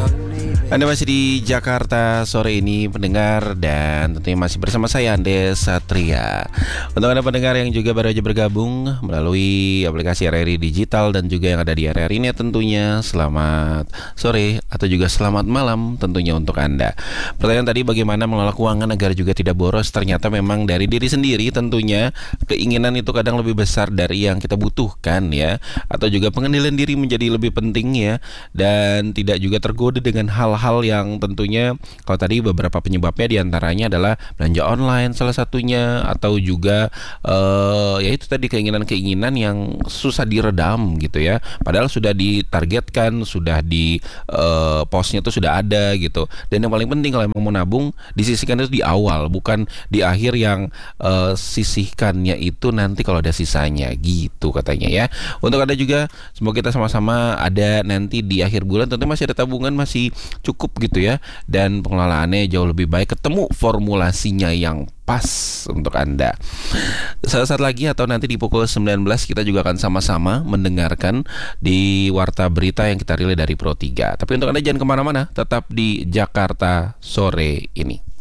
Anda masih di Jakarta sore ini pendengar, dan tentunya masih bersama saya Andes Satria. Untuk Anda pendengar yang juga baru aja bergabung melalui aplikasi RRI Digital dan juga yang ada di RRI Net, tentunya selamat sore atau juga selamat malam tentunya untuk Anda. Pertanyaan tadi, bagaimana mengelola keuangan agar juga tidak boros? Ternyata memang dari diri sendiri tentunya. Keinginan itu kadang lebih besar dari yang kita butuhkan ya, atau juga pengendalian diri menjadi lebih penting ya, dan tidak juga tergoda dengan hal-hal yang tentunya kalau tadi beberapa penyebabnya diantaranya adalah belanja online salah satunya, atau juga ya itu tadi keinginan-keinginan yang susah diredam gitu ya, padahal sudah ditargetkan, sudah di posnya itu sudah ada gitu. Dan yang paling penting kalau emang mau nabung, disisihkan itu di awal, bukan di akhir, yang sisihkannya itu nanti kalau ada sisanya gitu katanya ya. Untuk Anda juga, semoga kita sama-sama ada nanti di akhir bulan tentu masih ada tabungan, masih cukup gitu ya, dan pengelolaannya jauh lebih baik, ketemu formulasinya yang pas untuk Anda. Saat lagi atau nanti di pukul 19 kita juga akan sama-sama mendengarkan di Warta Berita yang kita relay dari Pro 3. Tapi untuk Anda jangan kemana-mana, tetap di Jakarta sore ini.